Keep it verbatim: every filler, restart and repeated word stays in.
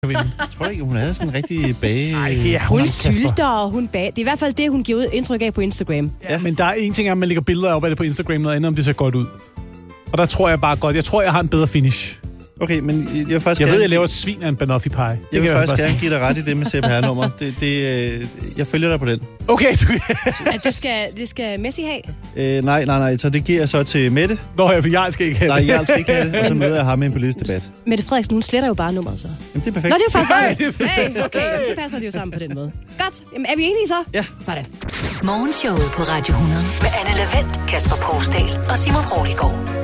Jeg tror ikke, hun er sådan en rigtig bage... Nej, det er hun, Hun Kasper. sylter, og hun bag. Det er i hvert fald det, hun giver ud indtryk af på Instagram. Ja, men der er en ting, at man lægger billeder op af det på Instagram, noget andet, om det ser godt ud. Og der tror jeg bare godt. Jeg tror, jeg har en bedre finish. Okay, men jeg vil faktisk Jeg gerne... ved, jeg laver et svin af en banoffee pie. Det Jeg vil kan faktisk bare gerne sige. give dig ret i det med C P R-nummer. Det, det, øh, jeg følger dig på den. Okay, du... At det skal, det skal Messi have. Øh, nej, nej, nej. Så det giver jeg så til Mette. Nå, jeg, jeg skal ikke have Nej, det. jeg skal ikke have det. Og så møder jeg ham i en politisk debat. Mette Frederiksen, hun sletter jo bare nummeret så. Jamen, det er perfekt. Nå, det er jo faktisk Nej, godt. det- Hey, okay, jamen, så passer det jo sammen på den måde. Godt. Jamen, er vi enige så? Ja. Sådan. Morgenshowet på Radio hundrede med Anne Lavendt, Kasper Poulsdal og Simon Roliggaard.